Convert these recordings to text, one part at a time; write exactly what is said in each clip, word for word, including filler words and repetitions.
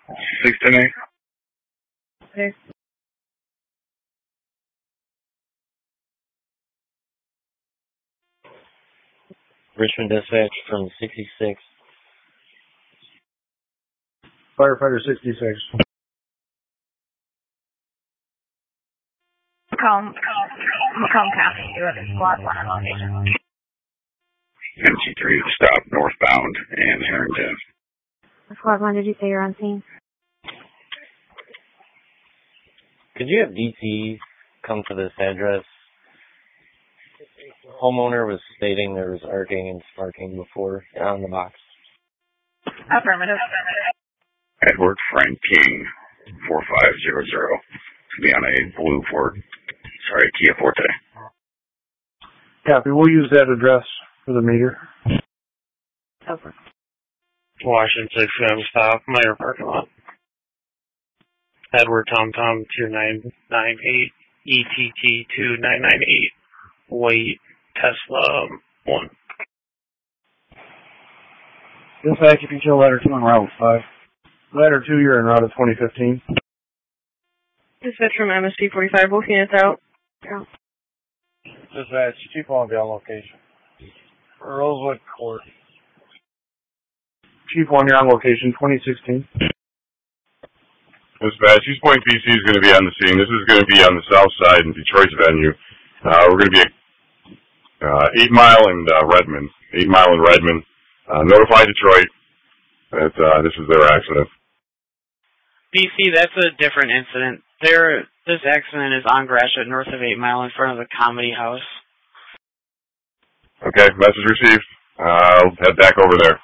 six ten eight. Okay. Richmond Dispatch from sixty-six. Firefighter sixty-six. Macomb, Macomb County, you're at the squad one location. M C three, stop northbound and Harrington. Squad one, did you say you're on scene? Could you have D T come to this address? Homeowner was stating there was arcing and sparking before on the box. Affirmative. Edward Frank King, four five zero zero. To be on a blue Ford, sorry, Kia Forte. Copy. We'll use that address for the meter. Over. Washington six M stop, minor parking lot. Edward Tom Tom two nine nine eight, E T T two nine nine eight, White Tesla one. Dispatch, if you show ladder two on Route five. Ladder two, you're in route of twenty fifteen. Dispatch from M S P forty-five, both units out. Yeah. Dispatch, Chief won't be on location. Rosewood Court. Chief one, you're on location, twenty sixteen. Dispatch, East Point P C is going to be on the scene. This is going to be on the south side in Detroit's venue. Uh, we're going to be at uh, eight Mile and uh, Redmond. eight Mile and Redmond. Uh, notify Detroit that uh, this is their accident. B C, that's a different incident. There, this accident is on Gratiot, north of eight Mile, in front of the Comedy House. Okay, message received. Uh, I'll head back over there.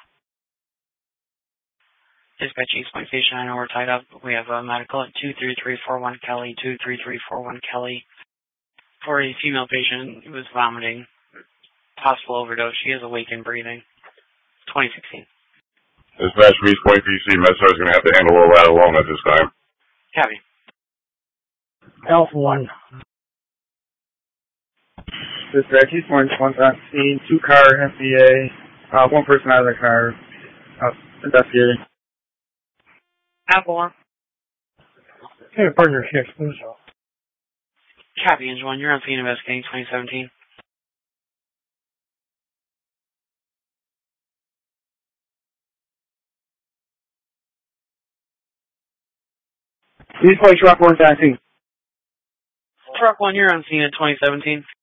Dispatch East Point Station, I know we're tied up. We have a medical at two three three four one Kelly, two three three four one Kelly. For a female patient who was vomiting, possible overdose. She is awake and breathing. twenty sixteen. Dispatch from East Point P C, MedStar is going to have to handle all that alone at this time. Copy. Alpha one. Dispatch, East Point, one on scene, two car M B A, uh, one person out of the car, uh, investigating. Alpha one. Okay, partner six, please. Copy, Engine one. You're on scene investigating twenty seventeen. East Point, truck one nineteen. Truck one, you're on scene at twenty seventeen.